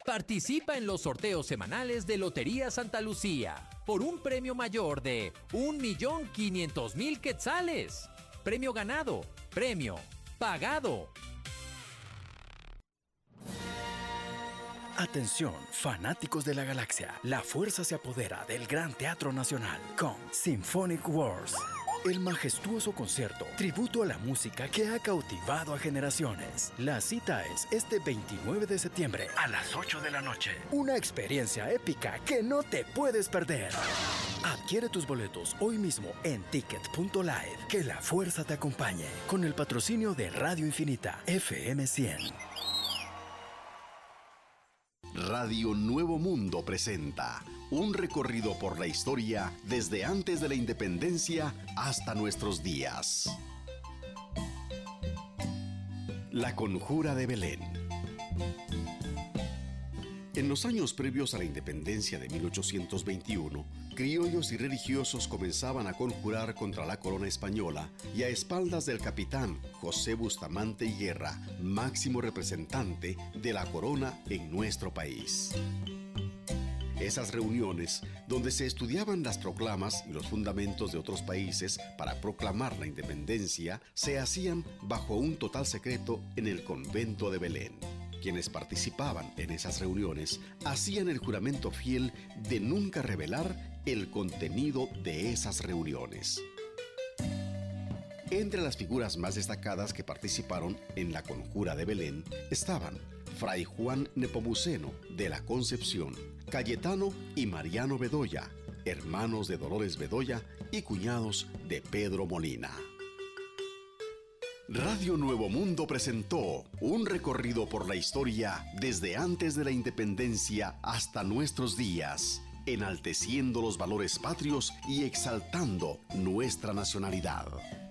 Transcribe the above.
Participa en los sorteos semanales de Lotería Santa Lucía por un premio mayor de 1.500.000 quetzales. Premio ganado, premio pagado. Atención, fanáticos de la galaxia. La fuerza se apodera del Gran Teatro Nacional con Symphonic Wars. El majestuoso concierto, tributo a la música que ha cautivado a generaciones. La cita es este 29 de septiembre a las 8 de la noche. Una experiencia épica que no te puedes perder. Adquiere tus boletos hoy mismo en ticket.live. Que la fuerza te acompañe. Con el patrocinio de Radio Infinita FM 100. Radio Nuevo Mundo presenta un recorrido por la historia desde antes de la independencia hasta nuestros días. La Conjura de Belén. En los años previos a la independencia de 1821, criollos y religiosos comenzaban a conjurar contra la corona española y a espaldas del capitán José Bustamante y Guerra, máximo representante de la corona en nuestro país. Esas reuniones, donde se estudiaban las proclamas y los fundamentos de otros países para proclamar la independencia, se hacían bajo un total secreto en el convento de Belén. Quienes participaban en esas reuniones hacían el juramento fiel de nunca revelar el contenido de esas reuniones. Entre las figuras más destacadas que participaron en la Conjura de Belén estaban Fray Juan Nepomuceno de la Concepción, Cayetano y Mariano Bedoya, hermanos de Dolores Bedoya y cuñados de Pedro Molina. Radio Nuevo Mundo presentó un recorrido por la historia desde antes de la independencia hasta nuestros días, enalteciendo los valores patrios y exaltando nuestra nacionalidad.